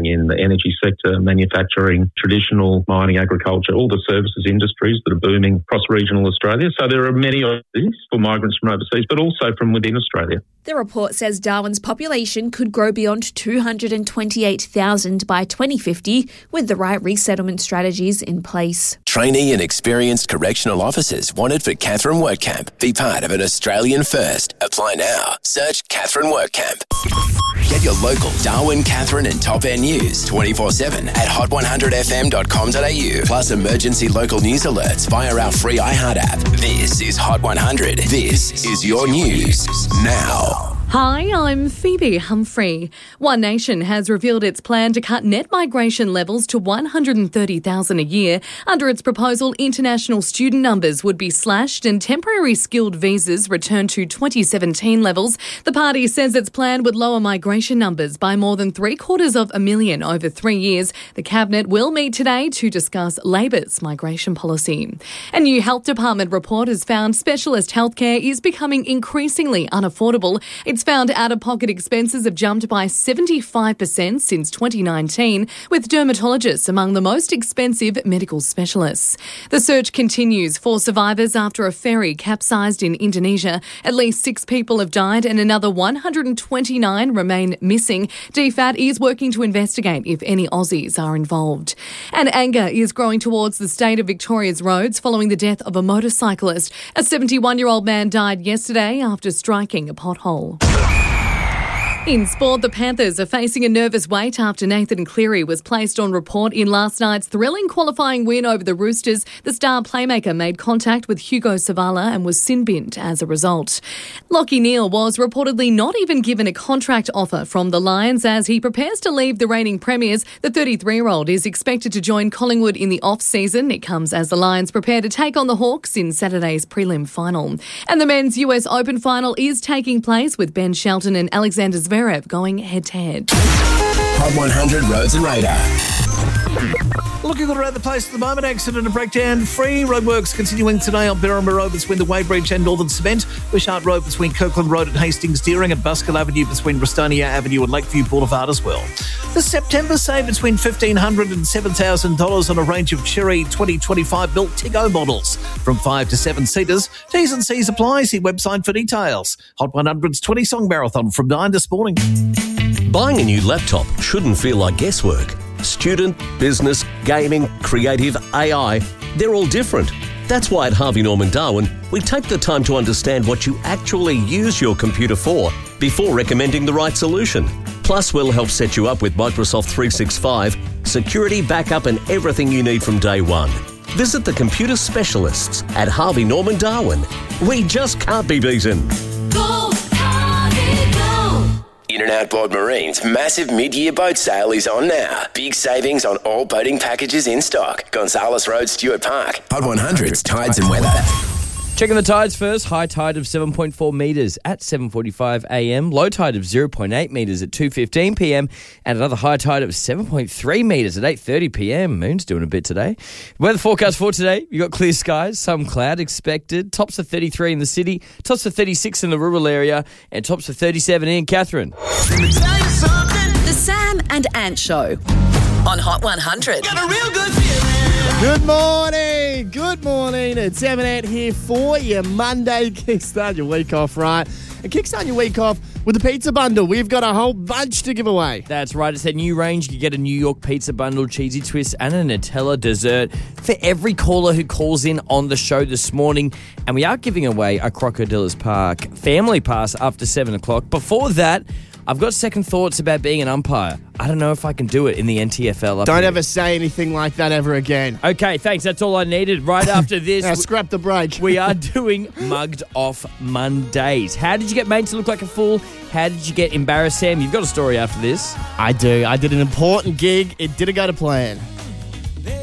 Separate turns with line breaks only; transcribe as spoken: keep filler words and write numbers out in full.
in the energy sector, manufacturing, traditional mining, agriculture, all the services industries that are booming across regional Australia. So there are many of these for migrants from overseas, but also from within Australia.
The report says Darwin's population could grow beyond two hundred twenty-eight thousand by twenty fifty with the right resettlement strategies in place.
Trainee and experienced correctional officers wanted for Katherine WorkCamp. Be part of an Australian first. Apply now. Search Katherine WorkCamp. Get your local Darwin, Katherine and Top End news twenty-four seven at hot one hundred f m dot com dot a u. Plus emergency local news alerts via our free iHeart app. This is Hot one hundred. This is your news now.
Hi, I'm Phoebe Humphrey. One Nation has revealed its plan to cut net migration levels to one hundred thirty thousand a year. Under its proposal, international student numbers would be slashed and temporary skilled visas returned to twenty seventeen levels. The party says its plan would lower migration numbers by more than three quarters of a million over three years. The Cabinet will meet today to discuss Labor's migration policy. A new Health Department report has found specialist healthcare is becoming increasingly unaffordable. It's found out-of-pocket expenses have jumped by seventy-five percent since twenty nineteen, with dermatologists among the most expensive medical specialists. The search continues for survivors after a ferry capsized in Indonesia. At least six people have died and another one hundred twenty-nine remain missing. D F A T is working to investigate if any Aussies are involved. And anger is growing towards the state of Victoria's roads following the death of a motorcyclist. A seventy-one-year-old man died yesterday after striking a pothole. In sport, the Panthers are facing a nervous wait after Nathan Cleary was placed on report in last night's thrilling qualifying win over the Roosters. The star playmaker made contact with Hugo Savala and was sin-binned as a result. Lachie Neale was reportedly not even given a contract offer from the Lions as he prepares to leave the reigning premiers. The thirty-three-year-old is expected to join Collingwood in the off-season. It comes as the Lions prepare to take on the Hawks in Saturday's prelim final. And the men's U S Open final is taking place with Ben Shelton and Alexander Zverev going head-to-head.
Hot one hundred Roads and Radar.
Looking good around the place at the moment. Accident and breakdown free. Roadworks continuing today on Berrimah Road between the Weybridge and Northern Cement. Wishart Road between Kirkland Road and Hastings Deering, and Buskill Avenue between Bristonia Avenue and Lakeview Boulevard as well. The September save between fifteen hundred dollars and seven thousand dollars on a range of Chery twenty twenty-five built Tiggo models from five to seven seaters. T's and C's apply. See website for details. Hot one hundred's twenty Song Marathon from nine this morning.
Buying a new laptop shouldn't feel like guesswork. Student, business, gaming, creative, A I, they're all different. That's why at Harvey Norman Darwin, we take the time to understand what you actually use your computer for before recommending the right solution. Plus, we'll help set you up with Microsoft three sixty-five, security, backup and everything you need from day one. Visit the computer specialists at Harvey Norman Darwin. We just can't be beaten.
Go, Harvey, go! In and Outboard Marine's massive mid-year boat sale is on now. Big savings on all boating packages in stock. Gonzales Road, Stuart Park. Hot one hundred's Tides and Weather.
Checking the tides first. High tide of seven point four metres at seven forty-five a m. Low tide of zero point eight metres at two fifteen p m. And another high tide of seven point three metres at eight thirty p m. Moon's doing a bit today. Weather forecast for today. You've got clear skies, some cloud expected. Tops of thirty-three in the city, tops of thirty-six in the rural area, and tops of thirty-seven in Katherine.
The Sam and Ant Show on Hot one hundred.
Got a real good feeling. Good morning, good morning. It's Sam and Ant here for you. Monday, kickstart your week off right. And kickstart your week off with a pizza bundle. We've got a whole bunch to give away.
That's right. It's a new range. You get a New York pizza bundle, cheesy twist, and a Nutella dessert for every caller who calls in on the show this morning. And we are giving away a Crocodilos Park family pass after seven o'clock. Before that, I've got second thoughts about being an umpire. I don't know if I can do it in the N T F L.
Don't
here.
ever say anything like that ever again.
Okay, thanks. That's all I needed. Right after this,
now scrap the break.
We are doing Mugged Off Mondays. How did you get made to look like a fool? How did you get embarrassed, Sam? You've got a story after this.
I do. I did an important gig. It didn't go to plan.